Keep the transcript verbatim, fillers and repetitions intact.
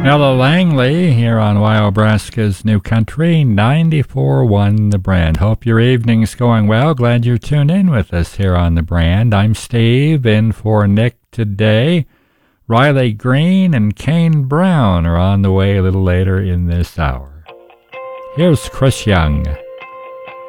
Ella Langley here on Wyobraska's New Country, ninety-four point one The Brand. Hope your evening's going well. Glad you're tuned in with us here on The Brand. I'm Steve, in for Nick today. Riley Green and Kane Brown are on the way a little later in this hour. Here's Chris Young.